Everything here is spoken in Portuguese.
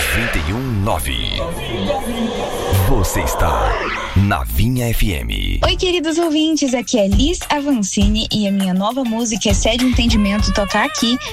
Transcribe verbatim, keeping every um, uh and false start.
noventa e um ponto nove. Você está na Vinha F M. Oi, queridos ouvintes, aqui é Liz Avancini e a minha nova música Excede o Entendimento toca aqui